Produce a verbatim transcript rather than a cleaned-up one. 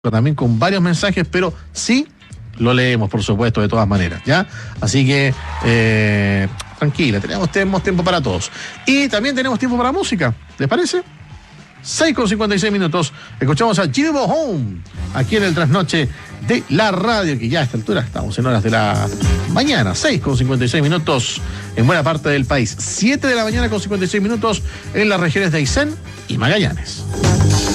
también con varios mensajes, pero sí lo leemos, por supuesto, de todas maneras, ¿ya? Así que, eh, tranquila, tenemos, tenemos tiempo para todos. Y también tenemos tiempo para música, ¿les parece? seis con cincuenta y seis minutos, escuchamos a Jimmy Home, aquí en el trasnoche de la radio, que ya a esta altura estamos en horas de la mañana, seis con cincuenta y seis minutos en buena parte del país, siete de la mañana con cincuenta y seis minutos en las regiones de Aysén y Magallanes.